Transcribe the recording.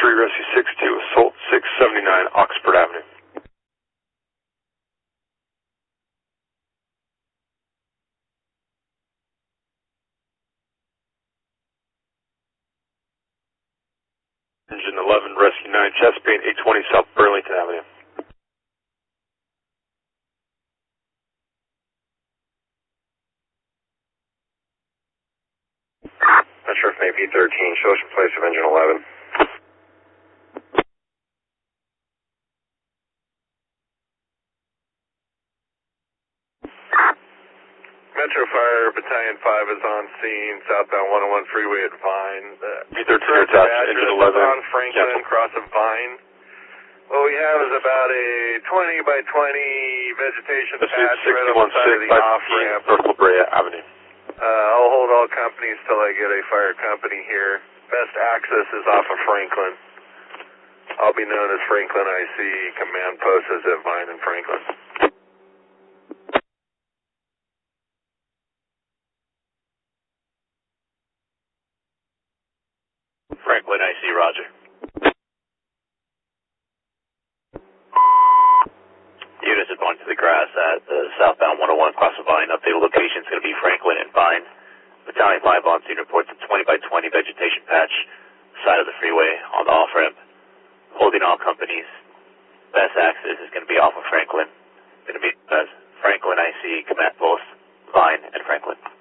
Rescue 62, Assault 679, Oxford Avenue. Engine 11, Rescue 9, chest pain, 820 South Burlington Avenue. Metro AP 13, show us your place of engine 11. Metro Fire Battalion 5 is on scene, southbound 101 freeway at Vine. B-13 attached, engine 11. On Franklin, cross of Vine. What we have is about a 20 by 20 vegetation patch right on the side of the off-ramp. North La Brea Avenue. I'll hold all companies till I get a fire company here. Best access is off of Franklin. I'll be known as Franklin IC. Command post is at Vine and Franklin. Franklin IC, roger. Units are going to the grass at the southbound 101 cross of Vine. Updated location is going to be Franklin and Vine. Battalion 5 on scene reports a 20 by 20 vegetation patch, side of the freeway on the off-ramp. Holding all companies. Best access is going to be off of Franklin. Going to be Franklin IC, command post, Vine, and Franklin.